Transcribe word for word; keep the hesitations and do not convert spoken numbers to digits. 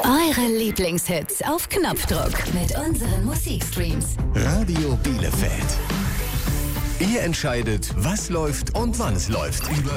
Eure Lieblingshits auf Knopfdruck mit unseren Musikstreams. Radio Bielefeld. Ihr entscheidet, was läuft und wann es läuft.